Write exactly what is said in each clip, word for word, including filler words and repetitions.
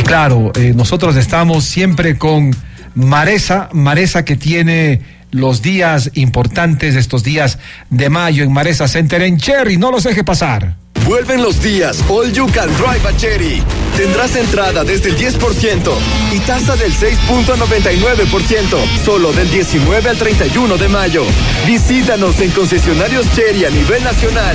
Claro, eh, nosotros estamos siempre con Maresa, Maresa que tiene los días importantes, estos días de mayo en Maresa Center en Cherry, no los deje pasar. Vuelven los días All You Can Drive a Cherry. Tendrás entrada desde el diez por ciento y tasa del seis punto noventa y nueve por ciento, solo del diecinueve al treinta y uno de mayo. Visítanos en concesionarios Cherry a nivel nacional.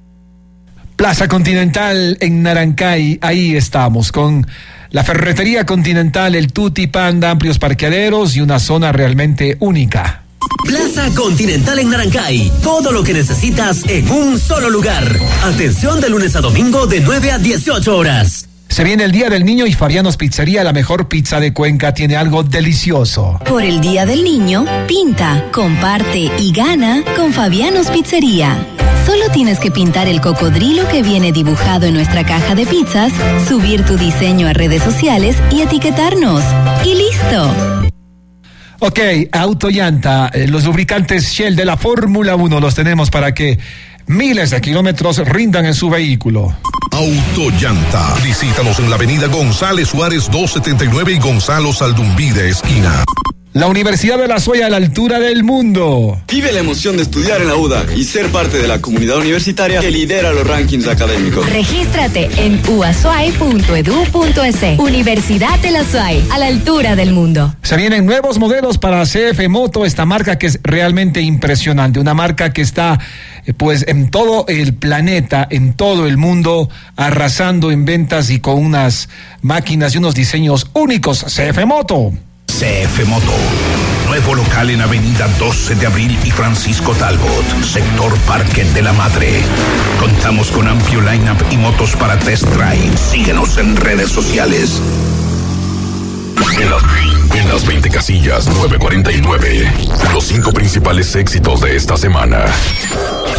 Plaza Continental en Narancay, ahí estamos con la Ferretería Continental, el Tutti Panda, amplios parqueaderos y una zona realmente única. Plaza Continental en Narancay, todo lo que necesitas en un solo lugar. Atención de lunes a domingo de nueve a dieciocho horas. Se viene el Día del Niño y Fabianos Pizzería, la mejor pizza de Cuenca, tiene algo delicioso. Por el Día del Niño, pinta, comparte y gana con Fabianos Pizzería. Solo tienes que pintar el cocodrilo que viene dibujado en nuestra caja de pizzas, subir tu diseño a redes sociales y etiquetarnos. ¡Y listo! Ok, Autollanta, eh, los lubricantes Shell de la Fórmula uno los tenemos para que miles de kilómetros rindan en su vehículo. Autollanta. Visítanos en la avenida González Suárez doscientos setenta y nueve y Gonzalo Saldumbide, esquina. La Universidad de La Suaya a la altura del mundo. Vive la emoción de estudiar en la U D A C y ser parte de la comunidad universitaria que lidera los rankings académicos. Regístrate en u a s u a i punto e d u punto e s. Universidad de La Suaya, a la altura del mundo. Se vienen nuevos modelos para C F Moto, esta marca que es realmente impresionante, una marca que está eh, pues en todo el planeta, en todo el mundo, arrasando en ventas y con unas máquinas y unos diseños únicos. C F Moto. C F Moto. Nuevo local en Avenida doce de abril y Francisco Talbot, sector Parque de la Madre. Contamos con amplio line-up y motos para test drive. Síguenos en redes sociales. En las, en las veinte casillas nueve cuarenta y nueve. Los cinco principales éxitos de esta semana.